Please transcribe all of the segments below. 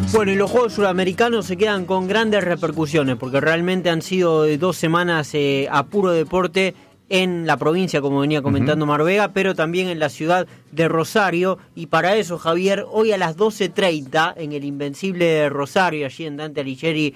Bueno, y los Juegos Suramericanos se quedan con grandes repercusiones, porque realmente han sido 2 semanas a puro deporte en la provincia, como venía comentando Omar Vega, pero también en la ciudad de Rosario. Y para eso, Javier, hoy a las 12:30, en el Invencible Rosario, allí en Dante Alighieri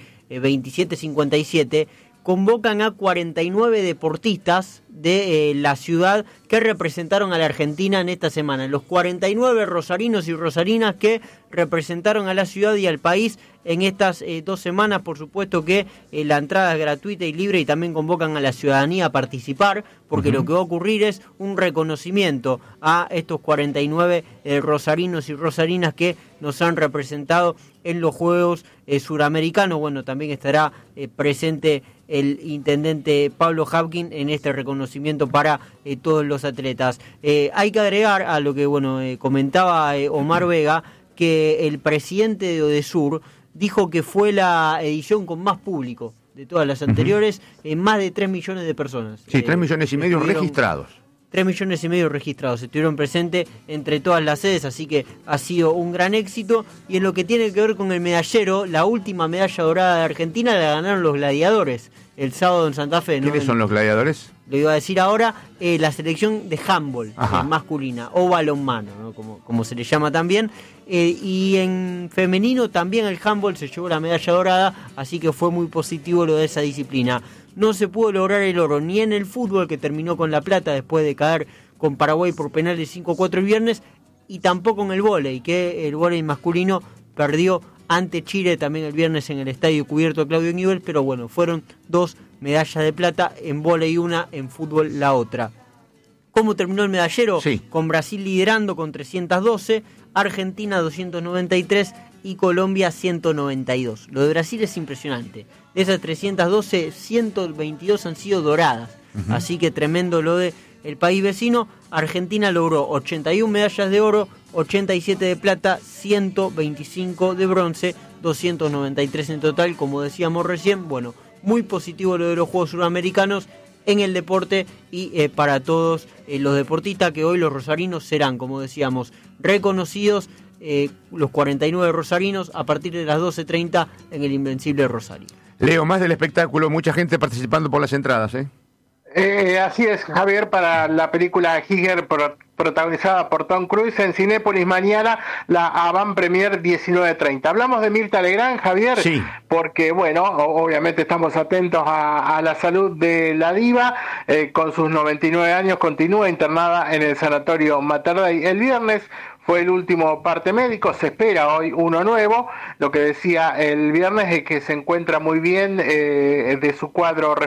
2757, convocan a 49 deportistas de la ciudad que representaron a la Argentina en esta semana. Los 49 rosarinos y rosarinas que representaron a la ciudad y al país en estas 2 semanas. Por supuesto que la entrada es gratuita y libre, y también convocan a la ciudadanía a participar, porque lo que va a ocurrir es un reconocimiento a estos 49 rosarinos y rosarinas que nos han representado en los Juegos Suramericanos. Bueno, también estará presente el intendente Pablo Hapkin en este reconocimiento para todos los atletas. Hay que agregar a lo que comentaba Omar Vega, que el presidente de Odesur dijo que fue la edición con más público de todas las anteriores, más de 3 millones de personas. Sí, 3 millones y medio registrados. 3 millones y medio registrados, estuvieron presentes entre todas las sedes, así que ha sido un gran éxito. Y en lo que tiene que ver con el medallero, la última medalla dorada de Argentina la ganaron los Gladiadores el sábado en Santa Fe, ¿no? ¿Quiénes son los Gladiadores? Lo iba a decir ahora, la selección de handball masculina, o balonmano, ¿no? como se le llama también. Y en femenino también el handball se llevó la medalla dorada, así que fue muy positivo lo de esa disciplina. No se pudo lograr el oro ni en el fútbol, que terminó con la plata después de caer con Paraguay por penales 5-4 el viernes, y tampoco en el vóley, que el vóley masculino perdió ante Chile también el viernes en el estadio cubierto Claudio Newell, pero bueno, fueron 2 medallas de plata, en vóley una, en fútbol la otra. ¿Cómo terminó el medallero? Sí. Con Brasil liderando con 312, Argentina 293 y Colombia 192. Lo de Brasil es impresionante. De esas 312, 122 han sido doradas. Así que tremendo lo de el país vecino. Argentina logró 81 medallas de oro, 87 de plata, 125 de bronce, 293 en total, como decíamos recién. Bueno, muy positivo lo de los Juegos Suramericanos en el deporte y para todos los deportistas, que hoy los rosarinos serán, como decíamos, reconocidos, los 49 rosarinos, a partir de las 12:30 en el Invencible Rosario. Leo, más del espectáculo, mucha gente participando por las entradas, ¿eh? Así es, Javier, para la película Giger, protagonizada por Tom Cruise, en Cinépolis mañana, la avant premier 19:30. Hablamos de Mirta Legrand, Javier, sí, porque, bueno, obviamente estamos atentos a la salud de la diva. Con sus 99 años continúa internada en el Sanatorio Mater Dei. El viernes fue el último parte médico, se espera hoy uno nuevo. Lo que decía el viernes es que se encuentra muy bien de su cuadro